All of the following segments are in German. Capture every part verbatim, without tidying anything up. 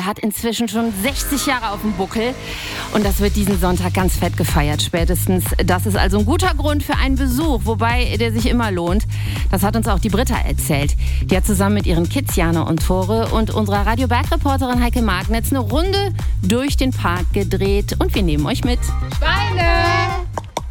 Wiel hat inzwischen schon sechzig Jahre auf dem Buckel. Und das wird diesen Sonntag ganz fett gefeiert, spätestens. Das ist also ein guter Grund für einen Besuch, wobei der sich immer lohnt. Das hat uns auch die Britta erzählt. Die hat zusammen mit ihren Kids Jana und Tore und unserer Radio Berg-Reporterin Heike Magnetz eine Runde durch den Park gedreht. Und wir nehmen euch mit. Schweine!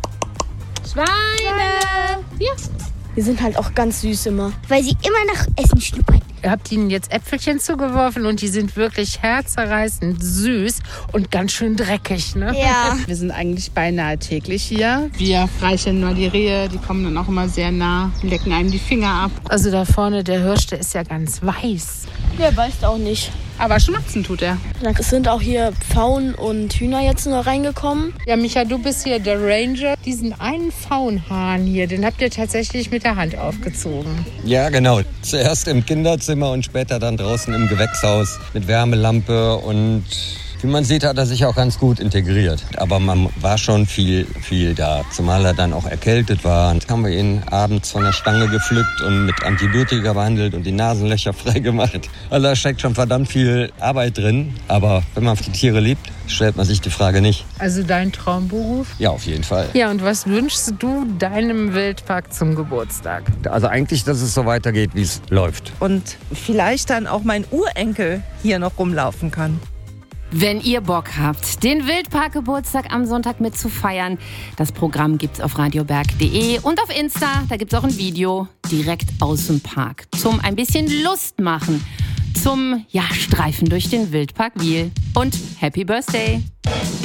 Schweine! Ja. Die sind halt auch ganz süß immer. Weil sie immer nach Essen schnuppern. Ihr habt ihnen jetzt Äpfelchen zugeworfen und die sind wirklich herzerreißend süß und ganz schön dreckig, ne? Ja. Wir sind eigentlich beinahe täglich hier. Wir freicheln nur die Rehe, die kommen dann auch immer sehr nah, lecken einem die Finger ab. Also da vorne, der Hirsch, der ist ja ganz weiß. Der beißt auch nicht. Aber schmatzen tut er. Es sind auch hier Pfauen und Hühner jetzt noch reingekommen. Ja, Micha, du bist hier der Ranger. Diesen einen Pfauenhahn hier, den habt ihr tatsächlich mit der Hand aufgezogen. Ja, genau. Zuerst im Kinderzimmer und später dann draußen im Gewächshaus mit Wärmelampe. Und wie man sieht, hat er sich auch ganz gut integriert. Aber man war schon viel, viel da. Zumal er dann auch erkältet war. Und haben wir ihn abends von der Stange gepflückt und mit Antibiotika behandelt und die Nasenlöcher freigemacht. Also da steckt schon verdammt viel Arbeit drin. Aber wenn man die Tiere liebt, stellt man sich die Frage nicht. Also dein Traumberuf? Ja, auf jeden Fall. Ja, und was wünschst du deinem Wildpark zum Geburtstag? Also eigentlich, dass es so weitergeht, wie es läuft. Und vielleicht dann auch mein Urenkel hier noch rumlaufen kann. Wenn ihr Bock habt, den Wildpark-Geburtstag am Sonntag mit zu feiern, das Programm gibt's auf radioberg punkt de und auf Insta, da gibt's auch ein Video direkt aus dem Park. Zum ein bisschen Lust machen, zum ja, Streifen durch den Wildpark Wiel. Und Happy Birthday!